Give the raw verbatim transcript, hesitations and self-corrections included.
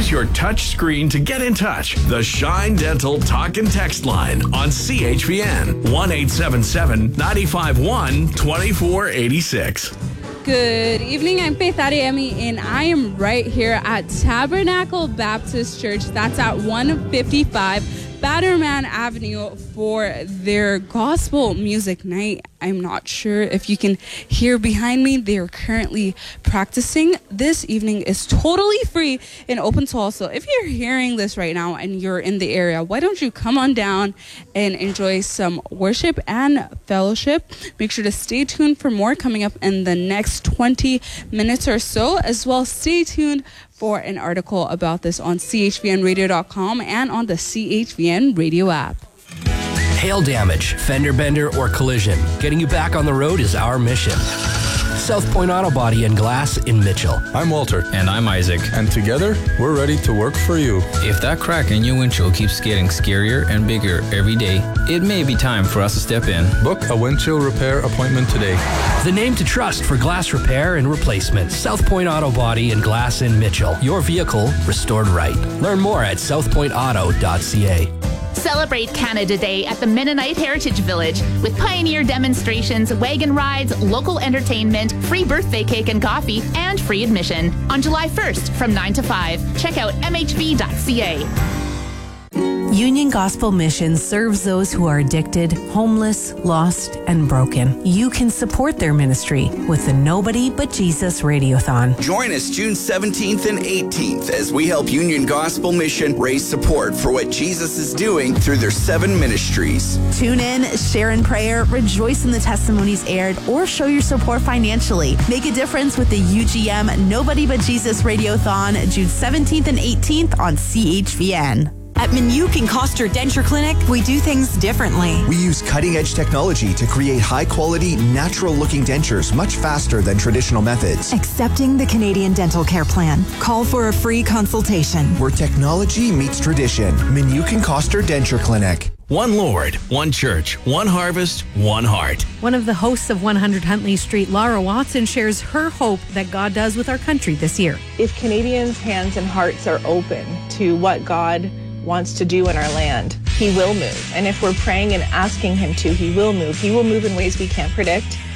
Use your touch screen to get in touch. The Shine Dental Talk and Text line on C H V N one eight seven seven, nine five one, two four eight six. Good evening, I'm Faith Adeyemi, and I am right here at Tabernacle Baptist Church. That's at one fifty-five Batterman Avenue for their gospel music night. I'm not sure if you can hear behind me. They're currently practicing. This evening is totally free and open to all. So if you're hearing this right now and you're in the area, why don't you come on down and enjoy some worship and fellowship. Make sure to stay tuned for more coming up in the next twenty minutes or so. As well, stay tuned for an article about this on C H V N radio dot com and on the C H V N radio app. Hail damage, fender bender, or collision. Getting you back on the road is our mission. South Point Auto Body and Glass in Mitchell. I'm Walter. And I'm Isaac. And together, we're ready to work for you. If that crack in your windshield keeps getting scarier and bigger every day, it may be time for us to step in. Book a windshield repair appointment today. The name to trust for glass repair and replacement. South Point Auto Body and Glass in Mitchell. Your vehicle restored right. Learn more at south point auto dot c a. Celebrate Canada Day at the Mennonite Heritage Village with pioneer demonstrations, wagon rides, local entertainment, free birthday cake and coffee, and free admission on July first from nine to five. Check out m h v dot c a. Union Gospel Mission serves those who are addicted, homeless, lost, and broken. You can support their ministry with the Nobody But Jesus Radiothon. Join us June seventeenth and eighteenth as we help Union Gospel Mission raise support for what Jesus is doing through their seven ministries. Tune in, share in prayer, rejoice in the testimonies aired, or show your support financially. Make a difference with the U G M Nobody But Jesus Radiothon June seventeenth and eighteenth on C H V N. At Minuk and Coster Denture Clinic, we do things differently. We use cutting-edge technology to create high-quality, natural-looking dentures much faster than traditional methods. Accepting the Canadian Dental Care Plan. Call for a free consultation. Where technology meets tradition. Minuk and Coster Denture Clinic. One Lord, one church, one harvest, one heart. One of the hosts of one hundred Huntley Street, Laura Watson, shares her hope that God does with our country this year. If Canadians' hands and hearts are open to what God wants to do in our land, he will move. And if we're praying and asking him to, he will move. He will move in ways we can't predict.